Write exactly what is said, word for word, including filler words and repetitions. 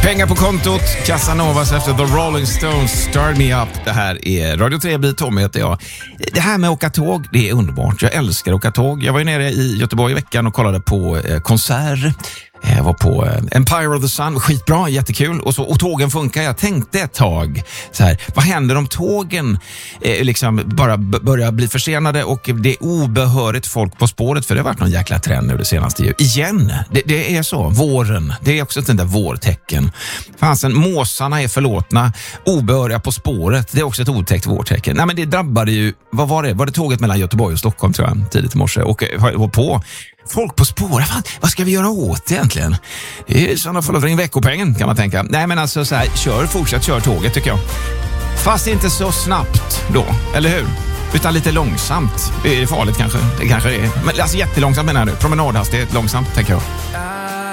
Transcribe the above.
Pengar på kontot, Casanovas efter The Rolling Stones, Start Me Up. Det här är Radio tre B, Tommy heter jag. Det här med att åka tåg, det är underbart. Jag älskar att åka tåg. Jag var ju nere i Göteborg i veckan och kollade på eh, konsert. Jag var på Empire of the Sun, skitbra, jättekul. Och, så, och tågen funkar. Jag tänkte ett tag, så här, vad händer om tågen eh, liksom bara b- börjar bli försenade och det är obehörigt folk på spåret? För det har varit någon jäkla trend nu det senaste ju. Igen, det, det är så. Våren, det är också ett sånt där vårtecken. Fansen, måsarna är förlåtna. Obehöriga på spåret, det är också ett otäckt vårtecken. Nej men det drabbade ju, vad var det? Var det tåget mellan Göteborg och Stockholm tror jag, tidigt i morse. Och var på folk på spåret, vad, vad ska vi göra åt egentligen? Det är sådana fall ring veckopengen kan man tänka. Nej men alltså så här, kör, fortsätt kör tåget tycker jag. Fast inte så snabbt då, eller hur? Utan lite långsamt. Det är farligt kanske, det kanske är. Men alltså jättelångsamt menar du, promenadhastighet långsamt tänker jag.